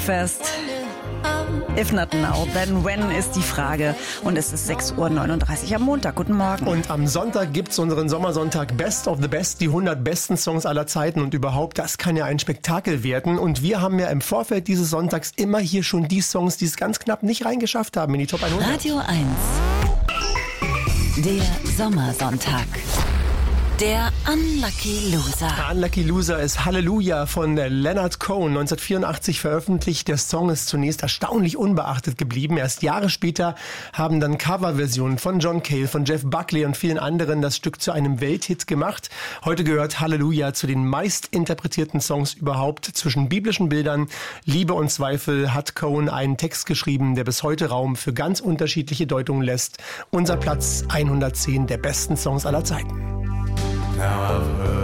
Breakfast. If not now, then when ist die Frage. Und es ist 6:39 Uhr am Montag. Guten Morgen. Und am Sonntag gibt's unseren Sommersonntag Best of the Best, die 100 besten Songs aller Zeiten. Und überhaupt, das kann ja ein Spektakel werden. Und wir haben ja im Vorfeld dieses Sonntags immer hier schon die Songs, die es ganz knapp nicht reingeschafft haben in die Top 100. Radio 1. Der Sommersonntag. Der Unlucky Loser. Der Unlucky Loser ist Halleluja von Leonard Cohen, 1984 veröffentlicht. Der Song ist zunächst erstaunlich unbeachtet geblieben. Erst Jahre später haben dann Coverversionen von John Cale, von Jeff Buckley und vielen anderen das Stück zu einem Welthit gemacht. Heute gehört Halleluja zu den meist interpretierten Songs überhaupt. Zwischen biblischen Bildern, Liebe und Zweifel hat Cohen einen Text geschrieben, der bis heute Raum für ganz unterschiedliche Deutungen lässt. Unser Platz 110 der besten Songs aller Zeiten. Now I've heard